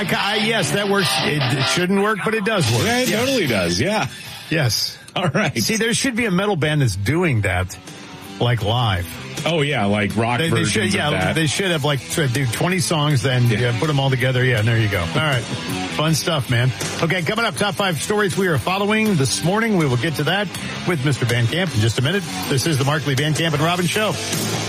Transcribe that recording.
Yes, that works. It shouldn't work, but it does work. Yeah, it totally does. Yeah. Yes. All right. See, there should be a metal band that's doing that, like live. Oh, yeah, like rock versions of that. They should have, do 20 songs, then put them all together. Yeah, and there you go. All right. Fun stuff, man. Okay, coming up, top 5 stories we are following this morning. We will get to that with Mr. Van Camp in just a minute. This is the Markley, Van Camp, and Robbins Show.